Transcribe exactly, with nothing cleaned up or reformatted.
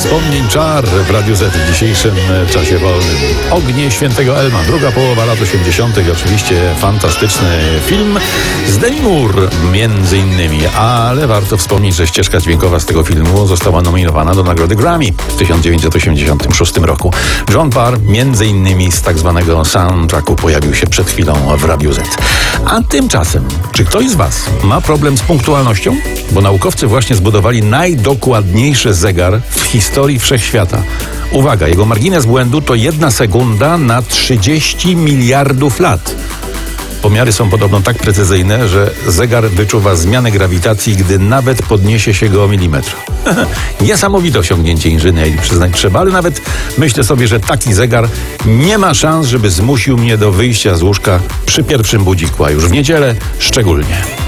Wspomnień czar w Radiu Z w dzisiejszym czasie wolnym. Ognie Świętego Elma, druga połowa lat osiemdziesiątych. Oczywiście fantastyczny film z Demi Moore między innymi, ale warto wspomnieć, że ścieżka dźwiękowa z tego filmu została nominowana do nagrody Grammy w tysiąc dziewięćset osiemdziesiątym szóstym roku. John Parr między innymi z tak zwanego soundtracku pojawił się przed chwilą w Radiu Z. A tymczasem, czy ktoś z Was ma problem z punktualnością? Bo naukowcy właśnie zbudowali najdokładniejszy zegar w historii wszechświata. Uwaga, jego margines błędu to jedna sekunda na trzydzieści miliardów lat. Pomiary są podobno tak precyzyjne, że zegar wyczuwa zmianę grawitacji, gdy nawet podniesie się go o milimetr. Niesamowite osiągnięcie inżynierii, przyznać trzeba, ale nawet myślę sobie, że taki zegar nie ma szans, żeby zmusił mnie do wyjścia z łóżka przy pierwszym budziku, a już w niedzielę szczególnie.